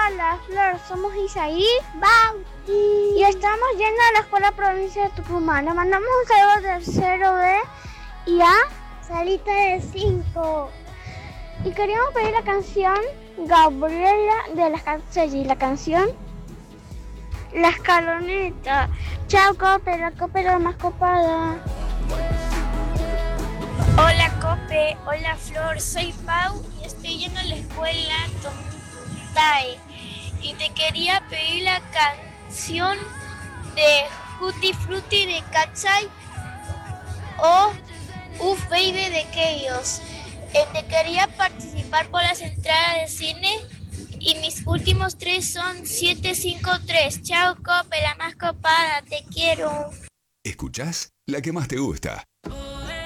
Hola, Flor, somos Isaí, Bauti y estamos yendo a la escuela provincia de Tucumán. Le mandamos un saludo del 0B y a Salita de 5. Y queríamos pedir la canción Gabriela de las Cancelli, la canción La Escaloneta. Chao, Cope, la Cope la más copada. Hola Cope, hola Flor, soy Pau y estoy yendo a la escuela Tontae y te quería pedir la canción de Tutti Frutti de Katsai o Uf Baby de Chaos. Te quería participar por las entradas de cine y mis últimos 3 son 753. Chao Cope, la más copada, te quiero. ¿Escuchás la que más te gusta?